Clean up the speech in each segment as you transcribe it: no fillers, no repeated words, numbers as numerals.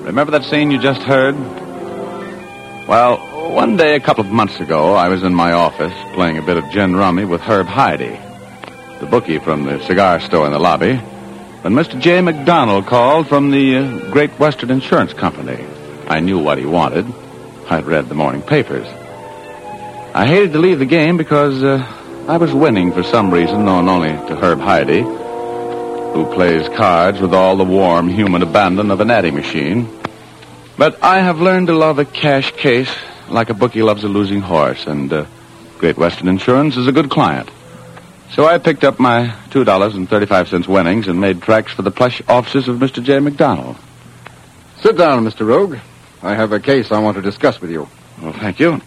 Remember that scene you just heard? Well, one day a couple of months ago, I was in my office playing a bit of gin rummy with Herb Heide, the bookie from the cigar store in the lobby, when Mr. J. McDonald called from the Great Western Insurance Company. I knew what he wanted. I'd read the morning papers. I hated to leave the game because I was winning for some reason known only to Herb Heide, who plays cards with all the warm human abandon of an addie machine. But I have learned to love a cash case like a bookie loves a losing horse, and Great Western Insurance is a good client. So I picked up my $2.35 winnings and made tracks for the plush offices of Mr. J. McDonald. Sit down, Mr. Rogue. I have a case I want to discuss with you. Well, thank you.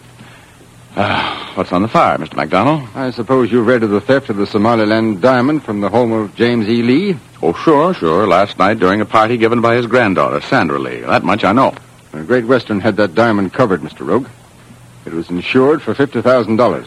What's on the fire, Mr. McDonald? I suppose you read of the theft of the Somaliland diamond from the home of James E. Lee? Oh, sure. Last night during a party given by his granddaughter, Sandra Lee. That much I know. The Great Western had that diamond covered, Mr. Rogue. It was insured for $50,000.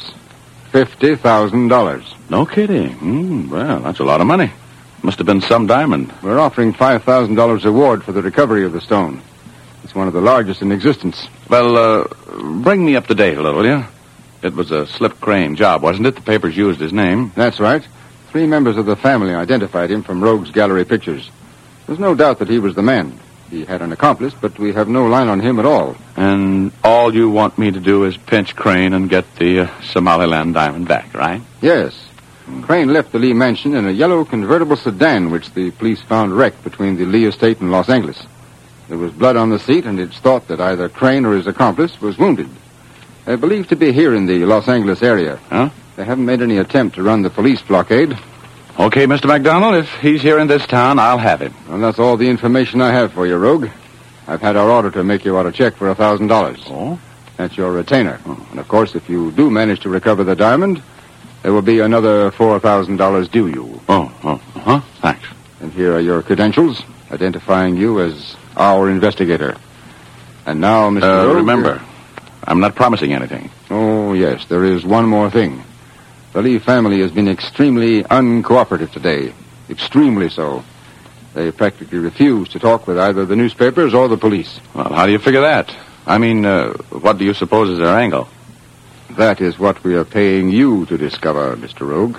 $50,000. No kidding. Well, that's a lot of money. Must have been some diamond. We're offering $5,000 reward for the recovery of the stone. It's one of the largest in existence. Well, bring me up to date a little, will you? It was a slip crane job, wasn't it? The papers used his name. That's right. 3 members of the family identified him from Rogue's gallery pictures. There's no doubt that he was the man. He had an accomplice, but we have no line on him at all. And all you want me to do is pinch Crane and get the Somaliland diamond back, right? Yes. Crane left the Lee mansion in a yellow convertible sedan, which the police found wrecked between the Lee estate and Los Angeles. There was blood on the seat, and it's thought that either Crane or his accomplice was wounded. They're believed to be here in the Los Angeles area. Huh? They haven't made any attempt to run the police blockade. Okay, Mr. McDonald, if he's here in this town, I'll have him. Well, that's all the information I have for you, Rogue. I've had our auditor make you out a check for $1,000. Oh? That's your retainer. Oh. And, of course, if you do manage to recover the diamond, there will be another $4,000 due you. Thanks. And here are your credentials, identifying you as our investigator. And now, Mr. Rogue... Remember, I'm not promising anything. Oh, yes, there is one more thing. The Lee family has been extremely uncooperative today. Extremely so. They practically refuse to talk with either the newspapers or the police. Well, how do you figure that? I mean, what do you suppose is their angle? That is what we are paying you to discover, Mr. Rogue.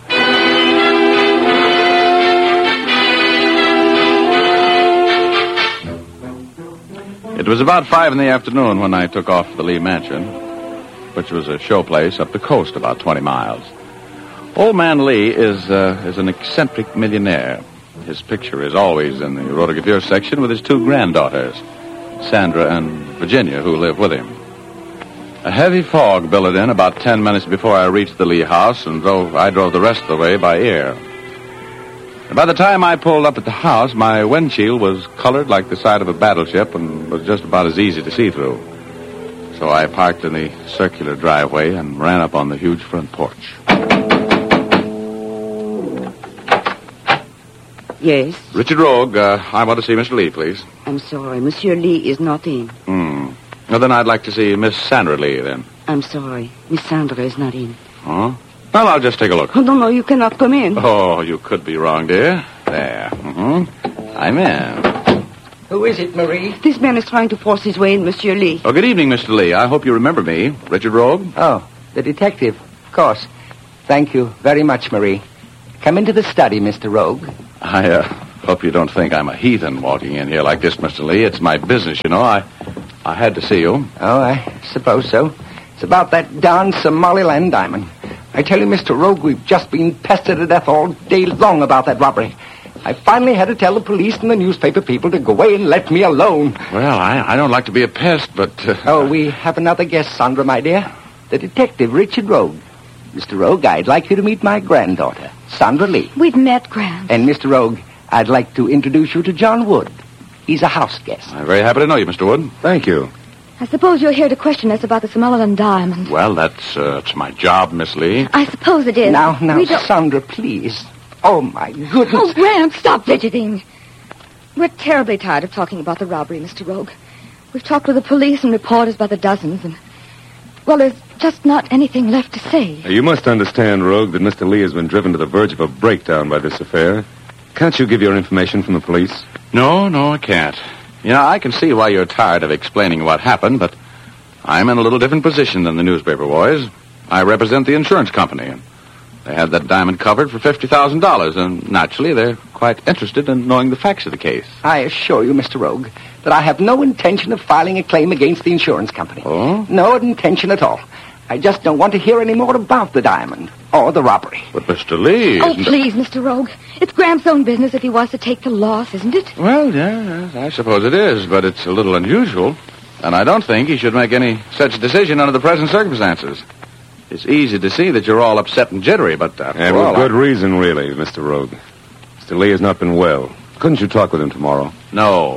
It was about 5 in the afternoon when I took off for the Lee Mansion, which was a show place up the coast about 20 miles. Old man Lee is an eccentric millionaire. His picture is always in the Rotogravure section with his 2 granddaughters, Sandra and Virginia, who live with him. A heavy fog billowed in about 10 minutes before I reached the Lee house, and I drove the rest of the way by ear. By the time I pulled up at the house, my windshield was colored like the side of a battleship and was just about as easy to see through. So I parked in the circular driveway and ran up on the huge front porch. Yes? Richard Rogue, I want to see Mr. Lee, please. I'm sorry. Monsieur Lee is not in. Well, then I'd like to see Miss Sandra Lee, then. I'm sorry. Miss Sandra is not in. Huh? Well, I'll just take a look. Oh, no, you cannot come in. Oh, you could be wrong, dear. There. I'm in. Who is it, Marie? This man is trying to force his way in, Monsieur Lee. Oh, good evening, Mr. Lee. I hope you remember me. Richard Rogue? Oh, the detective. Of course. Thank you very much, Marie. Come into the study, Mr. Rogue. I hope you don't think I'm a heathen walking in here like this, Mr. Lee. It's my business, you know. I had to see you. Oh, I suppose so. It's about that darn Somaliland diamond. I tell you, Mr. Rogue, we've just been pestered to death all day long about that robbery. I finally had to tell the police and the newspaper people to go away and let me alone. Well, I don't like to be a pest, but... Oh, we have another guest, Sandra, my dear. The detective, Richard Rogue. Mr. Rogue, I'd like you to meet my granddaughter, Sandra Lee. We've met, Gran. And, Mr. Rogue, I'd like to introduce you to John Wood. He's a house guest. I'm very happy to know you, Mr. Wood. Thank you. I suppose you're here to question us about the Somaliland diamond. Well, that's my job, Miss Lee. I suppose it is. Now, Sandra, please. Oh, my goodness. Oh, Gran, stop fidgeting. We're terribly tired of talking about the robbery, Mr. Rogue. We've talked with the police and reporters by the dozens, and... well, there's just not anything left to say. You must understand, Rogue, that Mr. Lee has been driven to the verge of a breakdown by this affair. Can't you give your information from the police? No, I can't. I can see why you're tired of explaining what happened, but I'm in a little different position than the newspaper boys. I represent the insurance company, and they had that diamond covered for $50,000, and naturally they're quite interested in knowing the facts of the case. I assure you, Mr. Rogue, that I have no intention of filing a claim against the insurance company. Oh? No intention at all. I just don't want to hear any more about the diamond or the robbery. But Mr. Lee... Oh, please, Mr. Rogue. It's Graham's own business if he wants to take the loss, isn't it? Well, yes, I suppose it is, but it's a little unusual. And I don't think he should make any such decision under the present circumstances. It's easy to see that you're all upset and jittery, but And with good reason, really, Mr. Rogue. Mr. Lee has not been well. Couldn't you talk with him tomorrow? No.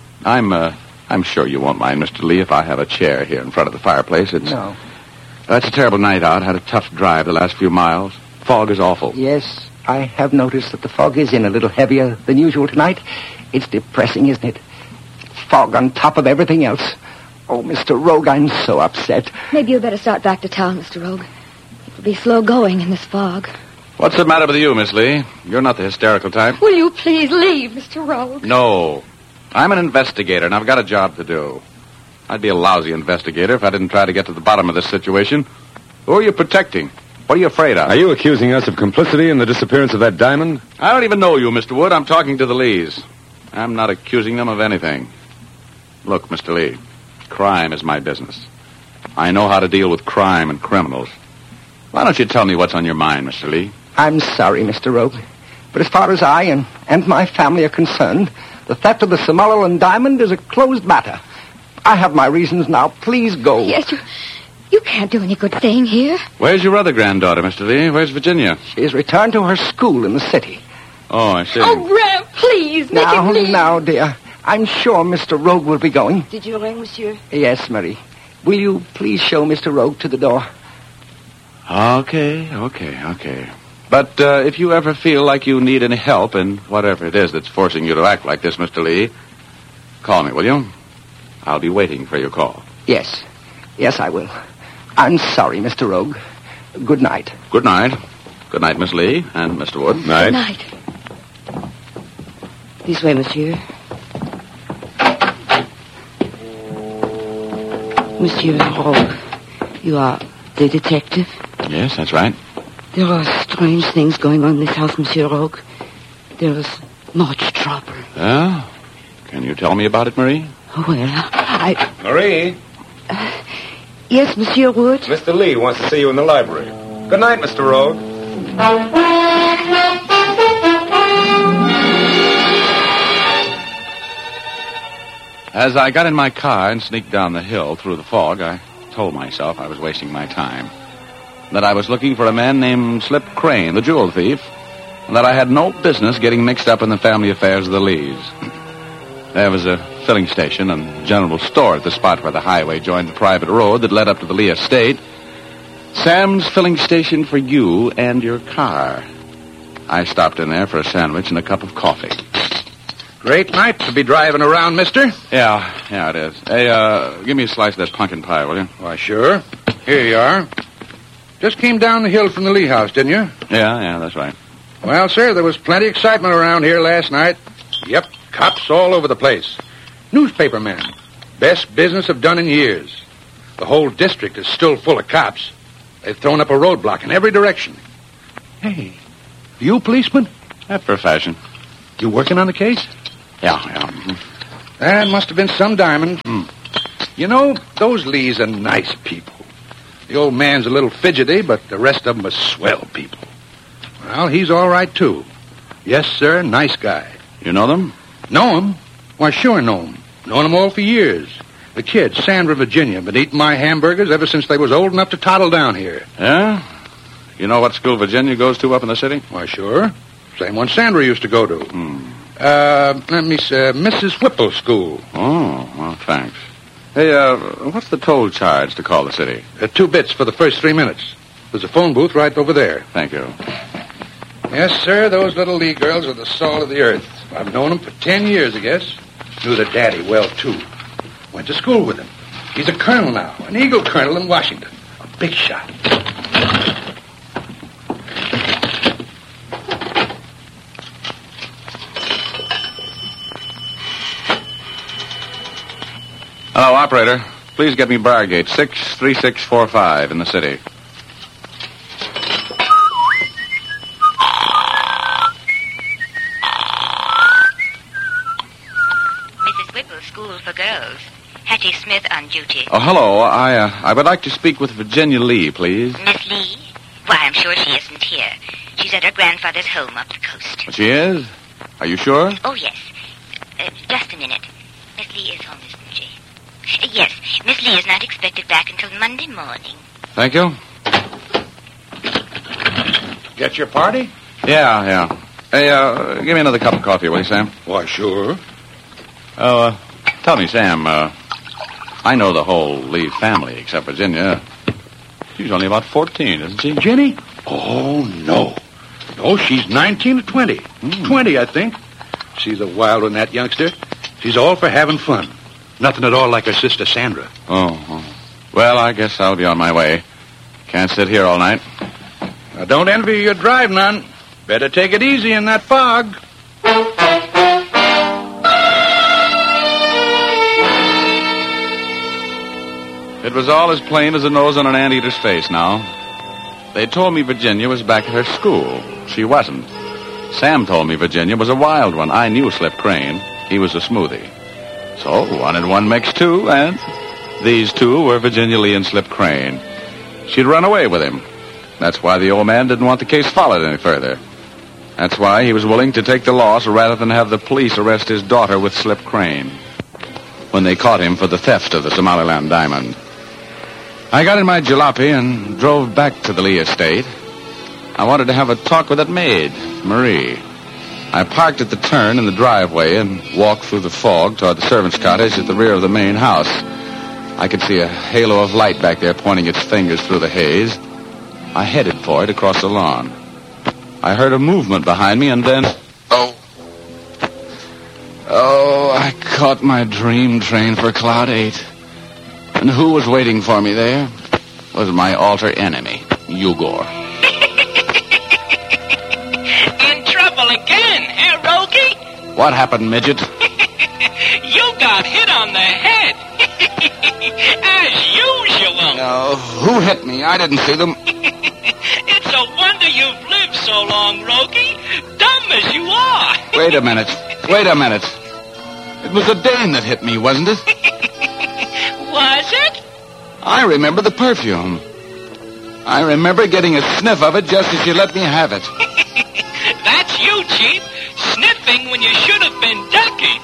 I'm sure you won't mind, Mr. Lee, if I have a chair here in front of the fireplace. No. It's a terrible night out. Had a tough drive the last few miles. Fog is awful. Yes, I have noticed that the fog is in a little heavier than usual tonight. It's depressing, isn't it? Fog on top of everything else. Oh, Mr. Rogue, I'm so upset. Maybe you'd better start back to town, Mr. Rogue. It'll be slow going in this fog. What's the matter with you, Miss Lee? You're not the hysterical type. Will you please leave, Mr. Rogue? No. I'm an investigator, and I've got a job to do. I'd be a lousy investigator if I didn't try to get to the bottom of this situation. Who are you protecting? What are you afraid of? Are you accusing us of complicity in the disappearance of that diamond? I don't even know you, Mr. Wood. I'm talking to the Lees. I'm not accusing them of anything. Look, Mr. Lee, crime is my business. I know how to deal with crime and criminals. Why don't you tell me what's on your mind, Mr. Lee? I'm sorry, Mr. Rogue. But as far as I and my family are concerned, the theft of the Somaliland diamond is a closed matter. I have my reasons now. Please go. Yes, you can't do any good staying here. Where's your other granddaughter, Mr. Lee? Where's Virginia? She has returned to her school in the city. Oh, I see. Oh, Graham, please, make him leave. Now, dear. I'm sure Mr. Rogue will be going. Did you ring, monsieur? Yes, Marie. Will you please show Mr. Rogue to the door? Okay. But if you ever feel like you need any help in whatever it is that's forcing you to act like this, Mr. Lee, call me, will you? I'll be waiting for your call. Yes. Yes, I will. I'm sorry, Mr. Rogue. Good night. Good night. Good night, Miss Lee and Mr. Wood. Night. Good night. This way, monsieur. Monsieur Rogue, you are the detective? Yes, that's right. There are strange things going on in this house, Monsieur Rogue. There is much trouble. Yeah? Can you tell me about it, Marie? Well, Marie, Yes, Monsieur Wood? Mr. Lee wants to see you in the library. Good night, Mr. Rogue. As I got in my car and sneaked down the hill through the fog, I told myself I was wasting my time. That I was looking for a man named Slip Crane, the jewel thief, and that I had no business getting mixed up in the family affairs of the Lees. There was a filling station and general store at the spot where the highway joined the private road that led up to the Lee estate. Sam's filling station for you and your car. I stopped in there for a sandwich and a cup of coffee. Great night to be driving around, mister. Yeah, it is. Hey, give me a slice of that pumpkin pie, will you? Why, sure. Here you are. Just came down the hill from the Lee house, didn't you? Yeah, that's right. Well, sir, there was plenty of excitement around here last night. Yep, cops all over the place. Newspaper men. Best business I've done in years. The whole district is still full of cops. They've thrown up a roadblock in every direction. Hey, you a policeman? After a fashion. You working on the case? Yeah. That must have been some diamond. You know, those Lees are nice people. The old man's a little fidgety, but the rest of them are swell people. Well, he's all right, too. Yes, sir, nice guy. You know them? Know him? Why, sure know him. Known them all for years. The kids, Sandra, Virginia, been eating my hamburgers ever since they was old enough to toddle down here. Yeah? You know what school Virginia goes to up in the city? Why, sure. Same one Sandra used to go to. Let me see, Mrs. Whipple School. Oh, well, thanks. Hey, what's the toll charge to call the city? 2 bits for the first 3 minutes. There's a phone booth right over there. Thank you. Yes, sir, those little Lee girls are the salt of the earth. I've known them for 10 years, I guess. Knew their daddy well, too. Went to school with him. He's a colonel now, an Eagle colonel in Washington. A big shot. Hello, operator. Please get me Bargate 63645 in the city. Mrs. Whipple's School for Girls. Hattie Smith on duty. Oh, hello. I would like to speak with Virginia Lee, please. Miss Lee? Why, I'm sure she isn't here. She's at her grandfather's home up the coast. She is? Are you sure? Oh, yes. Just a minute. Miss Lee is home, isn't she? Yes, Miss Lee is not expected back until Monday morning. Thank you. Get your party? Yeah. Hey, give me another cup of coffee, will you, Sam? Why, sure. Oh, tell me, Sam, I know the whole Lee family except Virginia. She's only about 14, isn't she? Jenny? Oh, no. No, she's 19 or 20. 20, I think. She's a wild one, that youngster. She's all for having fun. Nothing at all like her sister Sandra. Oh. Well, I guess I'll be on my way. Can't sit here all night. Now, don't envy your drive none. Better take it easy in that fog. It was all as plain as the nose on an anteater's face now. They told me Virginia was back at her school. She wasn't. Sam told me Virginia was a wild one. I knew Slip Crane. He was a smoothie. So 1 and 1 makes 2, and these two were Virginia Lee and Slip Crane. She'd run away with him. That's why the old man didn't want the case followed any further. That's why he was willing to take the loss rather than have the police arrest his daughter with Slip Crane when they caught him for the theft of the Somaliland diamond. I got in my jalopy and drove back to the Lee estate. I wanted to have a talk with that maid, Marie. I parked at the turn in the driveway and walked through the fog toward the servant's cottage at the rear of the main house. I could see a halo of light back there pointing its fingers through the haze. I headed for it across the lawn. I heard a movement behind me and then... Oh, I caught my dream train for Cloud 8. And who was waiting for me there? Was my alter enemy, Yugor. In trouble again, eh, Rogie? What happened, midget? You got hit on the head. As usual. No, who hit me? I didn't see them. It's a wonder you've lived so long, Rogie. Dumb as you are. Wait a minute. It was a Dane that hit me, wasn't it? Was it? I remember the perfume. I remember getting a sniff of it just as you let me have it. That's you, Chief. Sniffing when you should have been ducking.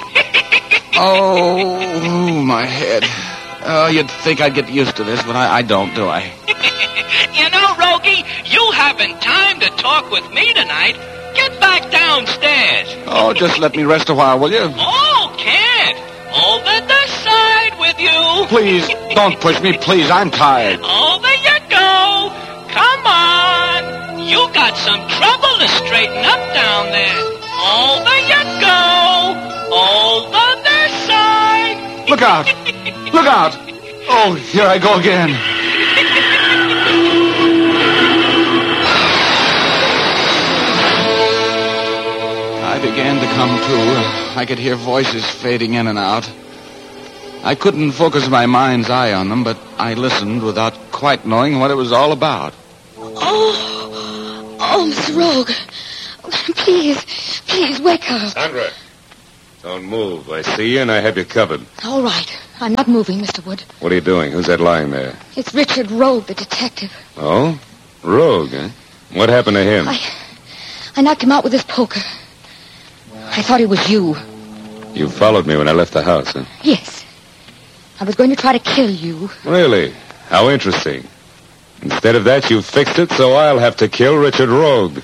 Oh, my head. Oh, you'd think I'd get used to this, but I don't, do I? You know, Rogie, you haven't time to talk with me tonight. Get back downstairs. Oh, just let me rest a while, will you? Oh, can't. Over the side with you. Please, don't push me, please. I'm tired. Over you go. Come on. You got some trouble to straighten up down there. Over you go. Over the side. Look out. Look out. Oh, here I go again. I began to come to. I could hear voices fading in and out. I couldn't focus my mind's eye on them, but I listened without quite knowing what it was all about. Oh, Mr. Rogue. Please, wake up. Sandra, don't move. I see you and I have you covered. All right. I'm not moving, Mr. Wood. What are you doing? Who's that lying there? It's Richard Rogue, the detective. Oh? Rogue, eh? What happened to him? I knocked him out with this poker. I thought it was you. You followed me when I left the house, huh? Yes. I was going to try to kill you. Really? How interesting. Instead of that, you fixed it, so I'll have to kill Richard Rogue.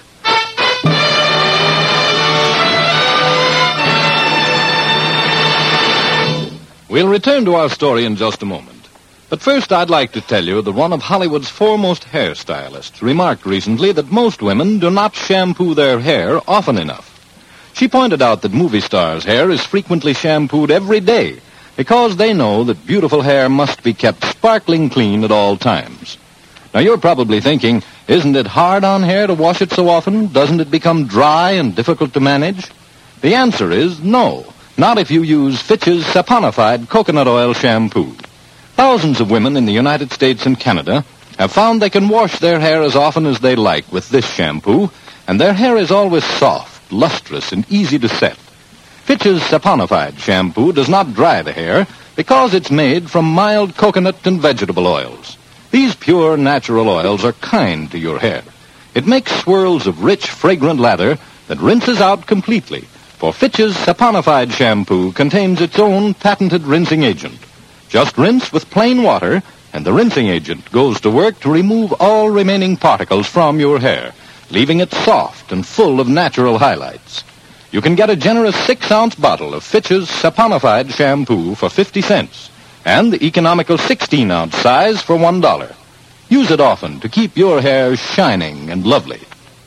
We'll return to our story in just a moment. But first, I'd like to tell you that one of Hollywood's foremost hairstylists remarked recently that most women do not shampoo their hair often enough. She pointed out that movie stars' hair is frequently shampooed every day because they know that beautiful hair must be kept sparkling clean at all times. Now, you're probably thinking, isn't it hard on hair to wash it so often? Doesn't it become dry and difficult to manage? The answer is no. Not if you use Fitch's saponified coconut oil shampoo. Thousands of women in the United States and Canada have found they can wash their hair as often as they like with this shampoo, and their hair is always soft, lustrous, and easy to set. Fitch's saponified shampoo does not dry the hair because it's made from mild coconut and vegetable oils. These pure natural oils are kind to your hair. It makes swirls of rich, fragrant lather that rinses out completely, for Fitch's saponified shampoo contains its own patented rinsing agent. Just rinse with plain water, and the rinsing agent goes to work to remove all remaining particles from your hair, leaving it soft and full of natural highlights. You can get a generous 6-ounce bottle of Fitch's saponified shampoo for 50 cents, and the economical 16-ounce size for $1. Use it often to keep your hair shining and lovely.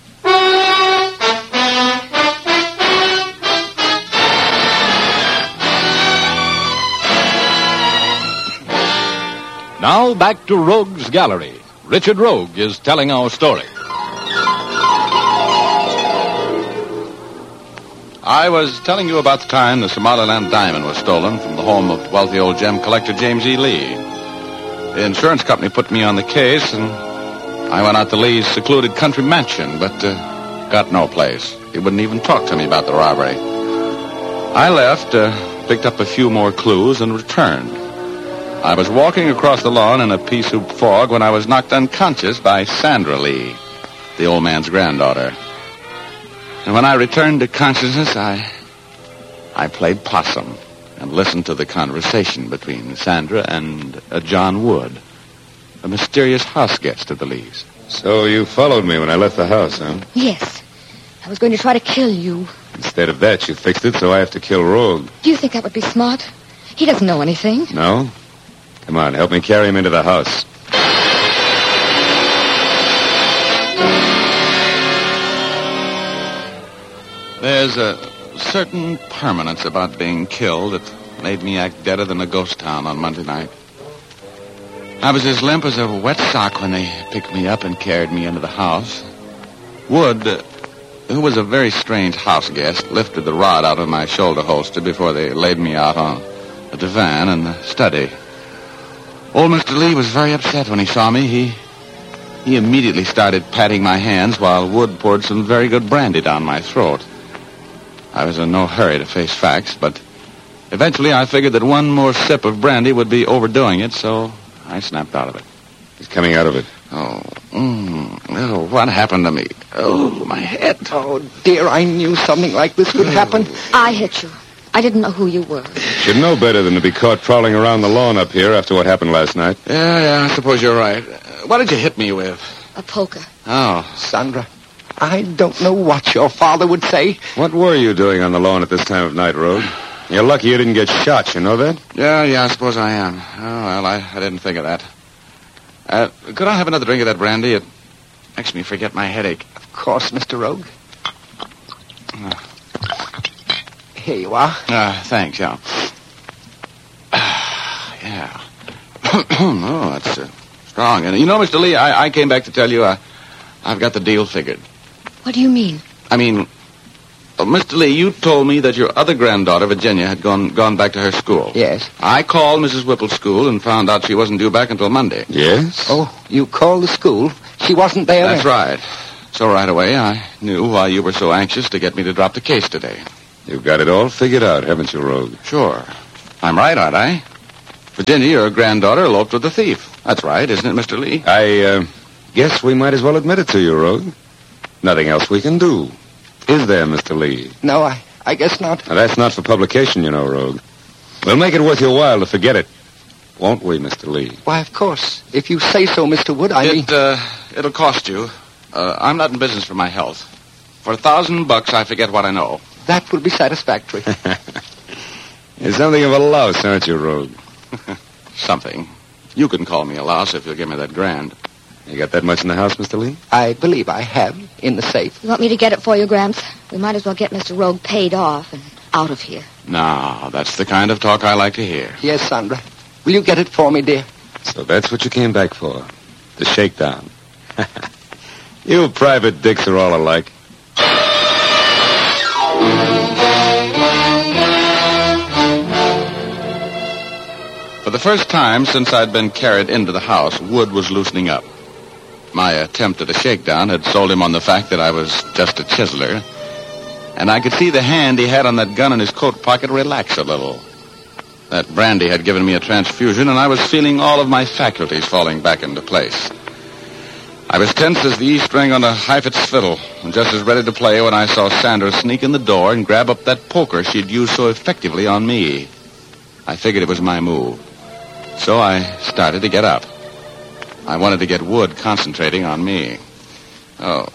Now back to Rogue's Gallery. Richard Rogue is telling our story. I was telling you about the time the Somaliland diamond was stolen from the home of wealthy old gem collector James E. Lee. The insurance company put me on the case, and I went out to Lee's secluded country mansion, but got no place. He wouldn't even talk to me about the robbery. I left, picked up a few more clues, and returned. I was walking across the lawn in a pea-soup fog when I was knocked unconscious by Sandra Lee, the old man's granddaughter. And when I returned to consciousness, I played possum and listened to the conversation between Sandra and John Wood, a mysterious house guest of the Lees. So you followed me when I left the house, huh? Yes. I was going to try to kill you. Instead of that, you fixed it so I have to kill Rogue. Do you think that would be smart? He doesn't know anything. No? Come on, help me carry him into the house. There's a certain permanence about being killed that made me act deader than a ghost town on Monday night. I was as limp as a wet sock when they picked me up and carried me into the house. Wood, who was a very strange house guest, lifted the rod out of my shoulder holster before they laid me out on a divan in the study. Old Mr. Lee was very upset when he saw me. He immediately started patting my hands while Wood poured some very good brandy down my throat. I was in no hurry to face facts, but eventually I figured that one more sip of brandy would be overdoing it, so I snapped out of it. He's coming out of it. Oh, what happened to me? Oh, my head. Oh, dear, I knew something like this would happen. I hit you. I didn't know who you were. Should know better than to be caught prowling around the lawn up here after what happened last night. Yeah, I suppose you're right. What did you hit me with? A poker. Oh. Sandra, I don't know what your father would say. What were you doing on the lawn at this time of night, Rogue? You're lucky you didn't get shot, you know that? Yeah, I suppose I am. Oh, well, I didn't think of that. Could I have another drink of that brandy? It makes me forget my headache. Of course, Mr. Rogue. Here you are. Thanks, yeah. Yeah. Oh, that's strong. And you know, Mr. Lee, I came back to tell you I've got the deal figured. What do you mean? I mean, Mr. Lee, you told me that your other granddaughter, Virginia, had gone back to her school. Yes. I called Mrs. Whipple's school and found out she wasn't due back until Monday. Yes? Oh, you called the school? She wasn't there? That's right. So right away, I knew why you were so anxious to get me to drop the case today. You've got it all figured out, haven't you, Rogue? Sure. I'm right, aren't I? Virginia, your granddaughter, eloped with the thief. That's right, isn't it, Mr. Lee? I guess we might as well admit it to you, Rogue. Nothing else we can do. Is there, Mr. Lee? No, I guess not. Now, that's not for publication, you know, Rogue. We'll make it worth your while to forget it. Won't we, Mr. Lee? Why, of course. If you say so, Mr. Wood, It'll cost you. I'm not in business for my health. For $1,000, I forget what I know. That would be satisfactory. You're something of a louse, aren't you, Rogue? Something. You can call me a louse if you'll give me that grand. You got that much in the house, Mr. Lee? I believe I have, in the safe. You want me to get it for you, Gramps? We might as well get Mr. Rogue paid off and out of here. No, that's the kind of talk I like to hear. Yes, Sandra. Will you get it for me, dear? So that's what you came back for, the shakedown. You private dicks are all alike. For the first time since I'd been carried into the house, Wood was loosening up. My attempt at a shakedown had sold him on the fact that I was just a chiseler, and I could see the hand he had on that gun in his coat pocket relax a little. That brandy had given me a transfusion, and I was feeling all of my faculties falling back into place. I was tense as the E string on a Heifetz fiddle, and just as ready to play when I saw Sandra sneak in the door and grab up that poker she'd used so effectively on me. I figured it was my move. So I started to get up. I wanted to get Wood concentrating on me. Oh,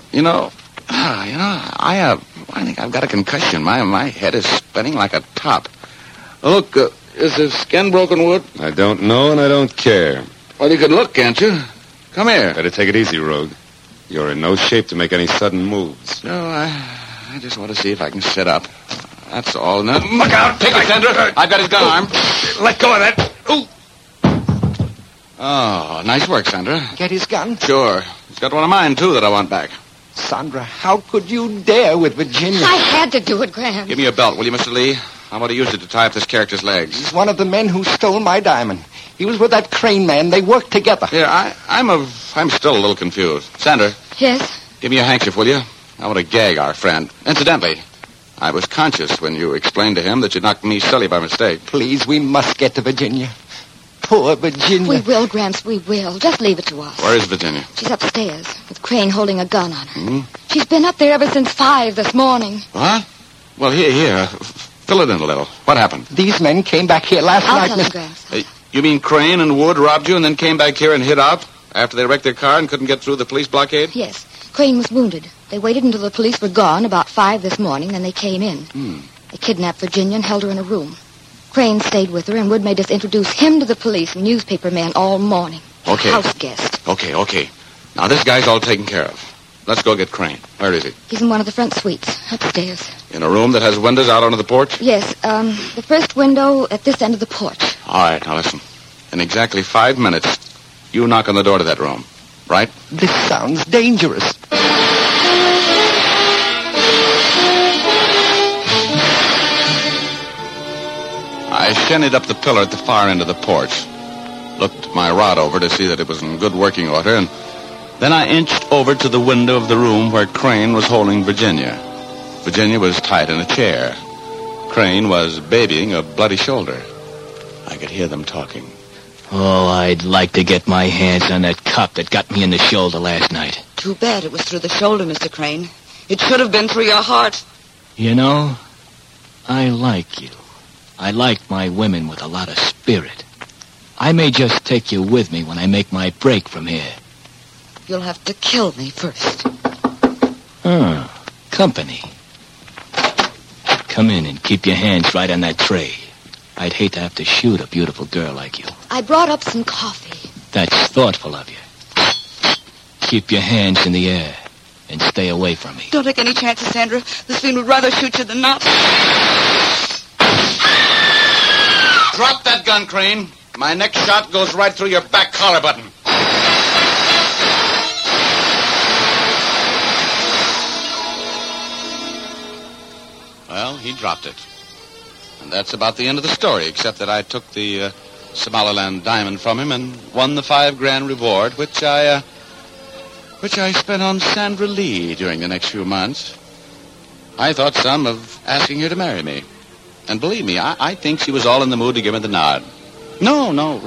I think I've got a concussion. My head is spinning like a top. Look, is the skin broken, Wood? I don't know, and I don't care. Well, you can look, can't you? Come here. Better take it easy, Rogue. You're in no shape to make any sudden moves. No, I just want to see if I can sit up. That's all. Now, look out! Take it, Sandra. I've got his gun arm. Let go of that. Ooh. Oh, nice work, Sandra. Get his gun? Sure. He's got one of mine, too, that I want back. Sandra, how could you dare with Virginia? I had to do it, Graham. Give me your belt, will you, Mr. Lee? I want to use it to tie up this character's legs. He's one of the men who stole my diamond. He was with that Crane man. They worked together. Here, I'm still a little confused. Sandra. Yes? Give me a handkerchief, will you? I want to gag our friend. Incidentally, I was conscious when you explained to him that you knocked me silly by mistake. Please, we must get to Virginia. Poor Virginia. We will, Gramps, we will. Just leave it to us. Where is Virginia? She's upstairs, with Crane holding a gun on her. Hmm? She's been up there ever since 5 this morning. What? Well, here. Fill it in a little. What happened? These men came back here last I'll night. tell him, Gramps. You mean Crane and Wood robbed you and then came back here and hid out after they wrecked their car and couldn't get through the police blockade? Yes. Crane was wounded. They waited until the police were gone about 5 this morning, then they came in. They kidnapped Virginia and held her in a room. Crane stayed with her, and Wood made us introduce him to the police and newspaper man all morning. Okay. House guest. Okay. Now, this guy's all taken care of. Let's go get Crane. Where is he? He's in one of the front suites, upstairs. In a room that has windows out onto the porch? Yes, the first window at this end of the porch. All right, now listen. In exactly 5 minutes, you knock on the door to that room, right? This sounds dangerous. I shinnied up the pillar at the far end of the porch, looked my rod over to see that it was in good working order, and then I inched over to the window of the room where Crane was holding Virginia. Virginia was tied in a chair. Crane was babying a bloody shoulder. I could hear them talking. Oh, I'd like to get my hands on that cop that got me in the shoulder last night. Too bad it was through the shoulder, Mr. Crane. It should have been through your heart. You know, I like you. I like my women with a lot of spirit. I may just take you with me when I make my break from here. You'll have to kill me first. Company. Come in and keep your hands right on that tray. I'd hate to have to shoot a beautiful girl like you. I brought up some coffee. That's thoughtful of you. Keep your hands in the air and stay away from me. Don't take any chances, Sandra. This fiend would rather shoot you than not. Drop that gun, Crane. My next shot goes right through your back collar button. Well, he dropped it. And that's about the end of the story, except that I took the Somaliland diamond from him and won the $5,000 reward, which I spent on Sandra Lee during the next few months. I thought some of asking her to marry me. And believe me, I think she was all in the mood to give me the nod. No,